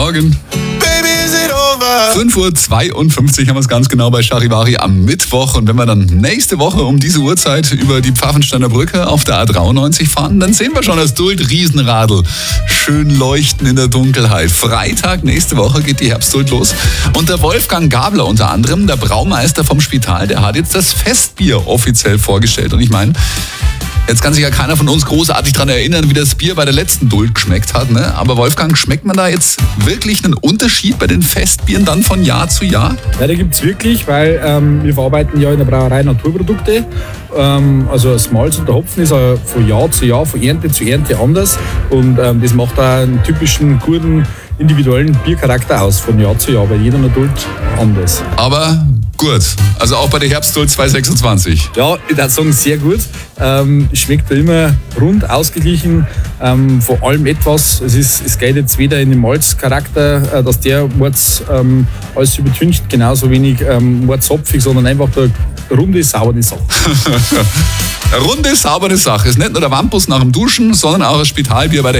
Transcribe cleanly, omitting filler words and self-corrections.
Morgen. 5.52 Uhr haben wir es ganz genau bei Charivari am Mittwoch. Und wenn wir dann nächste Woche um diese Uhrzeit über die Pfaffensteiner Brücke auf der A93 fahren, dann sehen wir schon das Duld-Riesenradl schön leuchten in der Dunkelheit. Freitag nächste Woche geht die Herbstduld los. Und der Wolfgang Gabler unter anderem, der Braumeister vom Spital, der hat jetzt das Festbier offiziell vorgestellt. Und ich meine, jetzt kann sich ja keiner von uns großartig daran erinnern, wie das Bier bei der letzten Duld geschmeckt hat. Ne? Aber Wolfgang, schmeckt man da jetzt wirklich einen Unterschied bei den Festbieren dann von Jahr zu Jahr? Ja, da gibt es wirklich, weil wir verarbeiten ja in der Brauerei Naturprodukte. Also das Malz und der Hopfen ist von Jahr zu Jahr, von Ernte zu Ernte anders. Und das macht auch einen typischen, guten, individuellen Biercharakter aus, von Jahr zu Jahr, bei jeder Duld anders. Aber gut, also auch bei der Herbstduld 2026. Ja, ich würde sagen, sehr gut. Schmeckt da immer rund, ausgeglichen, vor allem etwas. Es geht jetzt weder in den Malzcharakter, dass der alles übertüncht, genauso wenig mordzopfig, sondern einfach eine runde, saubere Sache. Eine runde, saubere Sache. Ist nicht nur der Wampus nach dem Duschen, sondern auch das Spitalbier bei der